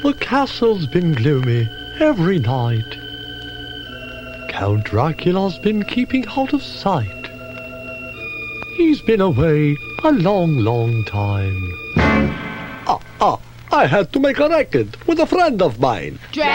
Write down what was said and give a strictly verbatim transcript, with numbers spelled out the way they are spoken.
The castle's been gloomy every night. Count Dracula's been keeping out of sight. He's been away a long, long time. Ah, ah, I had to make a record with a friend of mine. Dracula!